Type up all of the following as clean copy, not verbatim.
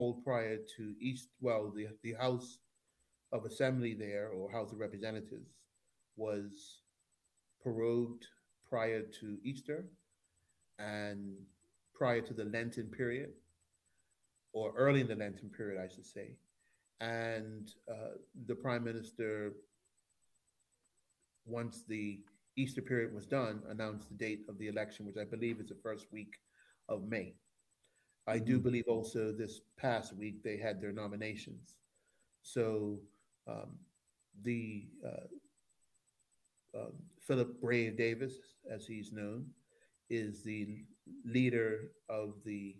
prior to the House of Assembly there, or House of Representatives, was prorogued prior to Easter and prior to the Lenten period, or early in the Lenten period, I should say. And the Prime Minister, once the Easter period was done, announced the date of the election, which I believe is the first week of May. I do Mm-hmm. believe also this past week they had their nominations. So um, the Philip Brave Davis, as he's known, is the leader of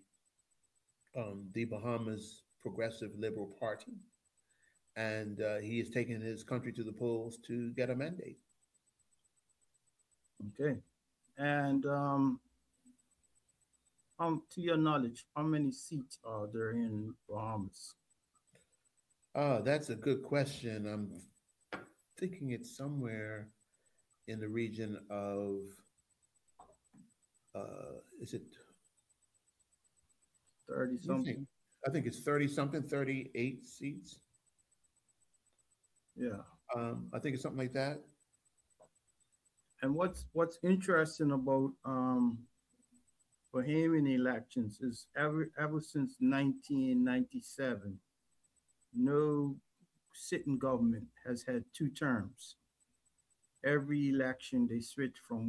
the Bahamas Progressive Liberal Party, and he is taking his country to the polls to get a mandate. Okay. And to your knowledge, how many seats are there in Bahamas? That's a good question. I'm thinking it's somewhere in the region of, is it, 30 what do you think? something? I think it's 30 something, 38 seats. Yeah. I think it's something like that. And what's interesting about Bahamian elections is ever since 1997, no sitting government has had two terms. Every election they switch from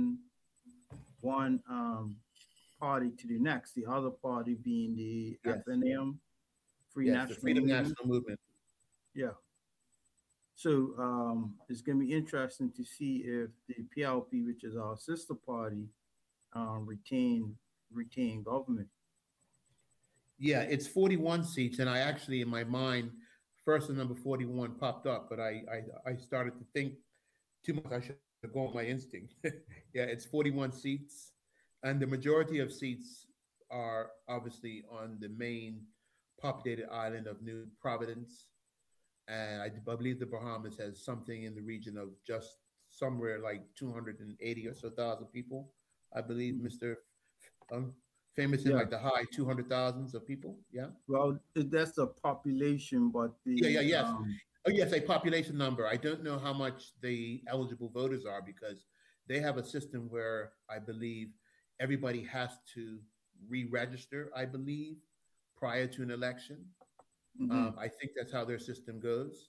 one party to the next. The other party being the Yes. FNM, Free Yes, the National Freedom Movement. National Movement. Yeah. So it's going to be interesting to see if the PLP, which is our sister party, retain government. Yeah, it's 41 seats, and I actually, in my mind, first the number 41 popped up, but I started to think too much. I should go with my instinct. Yeah, it's 41 seats, and the majority of seats are obviously on the main populated island of New Providence, and I believe the Bahamas has something in the region of just somewhere like 280 or so thousand people. I believe Mhm. Mr. Um, famous in Yeah. like the high 200,000s of people. Yeah. Well, that's the population, but Yeah, yeah, the yes. Oh, yes, a population number. I don't know how much the eligible voters are because they have a system where I believe everybody has to re-register, I believe, prior to an election. mhm. I think that's how their system goes.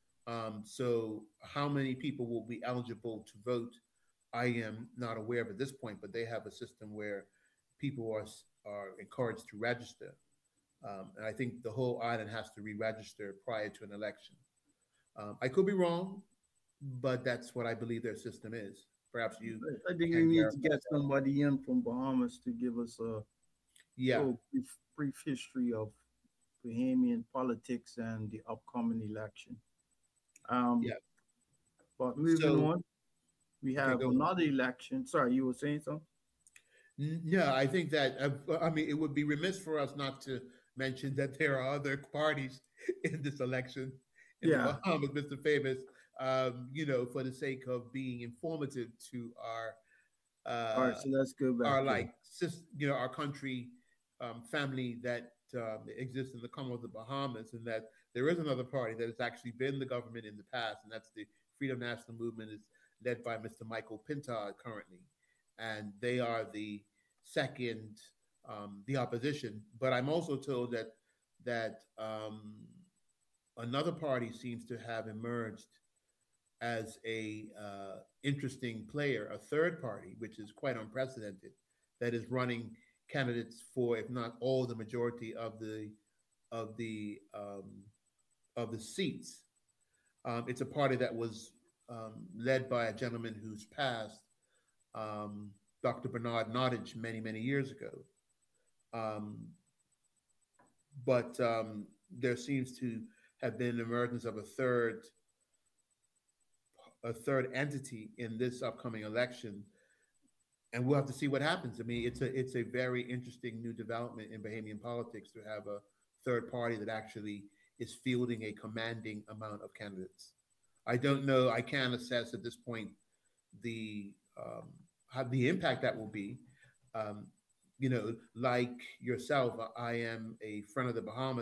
So how many people will be eligible to vote? I am not aware of at this point, but they have a system where people are encouraged to register. And I think the whole island has to re-register prior to an election. I could be wrong, but that's what I believe their system is. Perhaps you I think we can need to verify get that. somebody in from Bahamas to give us a Yeah, little brief history of Bahamian politics and the upcoming election. Um, yeah. but moving So, on, we okay, have go on. another election. Sorry, you were saying something? No, I think that, I mean, it would be remiss for us not to mention that there are other parties in this election in the Yeah. Bahamas, Mr. Famous, for the sake of being informative to All right, uh, so let's go back our here. like, our country family that exists in the Commonwealth of the Bahamas, and that there is another party that has actually been the government in the past, and that's the Freedom National Movement, is led by Mr. Michael Pintard currently, and they are the second, the opposition. But I'm also told that another party seems to have emerged as a interesting player, a third party, which is quite unprecedented, that is running candidates for, if not all, the majority of the of the seats. It's a party that was led by a gentleman who's passed, um, Dr. Bernard Nottage, many years ago. Um, but there seems to have been an emergence of a third entity in this upcoming election, and we'll have to see what happens. I mean, it's a very interesting new development in Bahamian politics to have a third party that actually is fielding a commanding amount of candidates. I don't know. I can't assess at this point the how the impact that will be. Um, like yourself, I am a friend of the Bahamas.